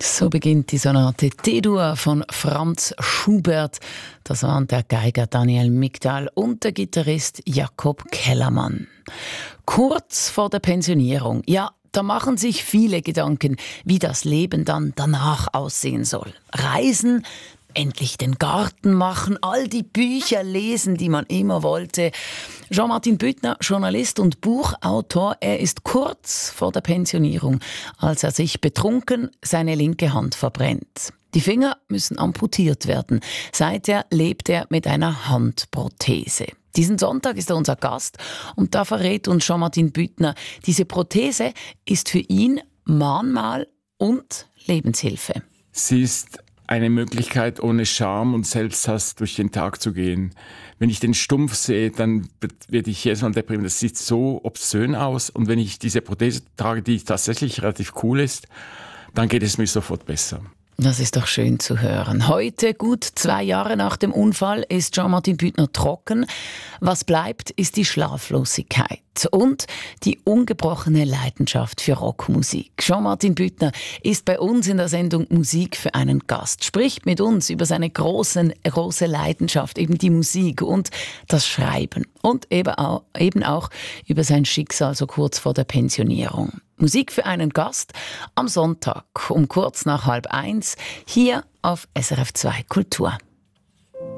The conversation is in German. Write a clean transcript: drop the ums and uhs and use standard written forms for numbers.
So beginnt die Sonate T-Dur von Franz Schubert. Das waren der Geiger Daniel Migdal und der Gitarrist Jakob Kellermann. Kurz vor der Pensionierung, ja, da machen sich viele Gedanken, wie das Leben dann danach aussehen soll. Reisen, endlich den Garten machen, all die Bücher lesen, die man immer wollte. Jean-Martin Büttner, Journalist und Buchautor, er ist kurz vor der Pensionierung, als er sich betrunken seine linke Hand verbrennt. Die Finger müssen amputiert werden. Seither lebt er mit einer Handprothese. Diesen Sonntag ist er unser Gast und da verrät uns Jean-Martin Büttner, diese Prothese ist für ihn Mahnmal und Lebenshilfe. Sie ist eine Möglichkeit, ohne Scham und Selbsthass durch den Tag zu gehen. Wenn ich den Stumpf sehe, dann werde ich jedes Mal deprimiert. Das sieht so obszön aus. Und wenn ich diese Prothese trage, die tatsächlich relativ cool ist, dann geht es mir sofort besser. Das ist doch schön zu hören. Heute, gut 2 Jahre nach dem Unfall, ist Jean-Martin Büttner trocken. Was bleibt, ist die Schlaflosigkeit und die ungebrochene Leidenschaft für Rockmusik. Jean-Martin Büttner ist bei uns in der Sendung Musik für einen Gast, spricht mit uns über seine große Leidenschaft, eben die Musik und das Schreiben und eben auch über sein Schicksal so kurz vor der Pensionierung. Musik für einen Gast am Sonntag um kurz nach 12:30 hier auf SRF 2 Kultur.